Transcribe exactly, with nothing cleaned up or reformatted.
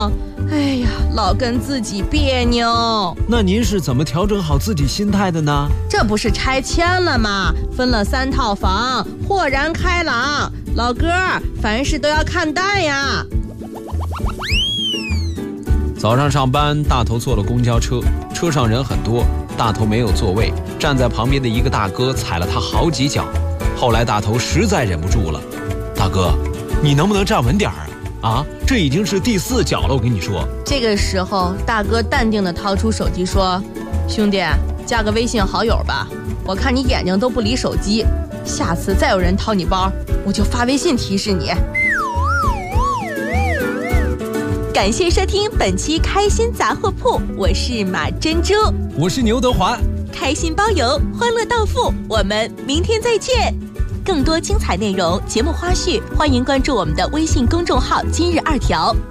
哎呀，老跟自己别扭。 那您是怎么调整好自己心态的呢？ 这不是拆迁了吗？分了三套房，豁然开朗。老哥，凡事都要看淡呀。 早上上班，大头坐了公交车，车上人很多，大头没有座位，站在旁边的一个大哥踩了他好几脚。后来大头实在忍不住了，大哥，你能不能站稳点儿啊？啊，这已经是第四脚了，我跟你说。 这个时候，大哥淡定地掏出手机说：“兄弟，加个微信好友吧，我看你眼睛都不离手机，下次再有人掏你包，我就发微信提示你。” 感谢收听本期开心杂货铺，我是马珍珠， 我是牛德华， 开心包邮，欢乐到付，我们明天再见。更多精彩内容、节目花絮，欢迎关注我们的微信公众号“今日二条”。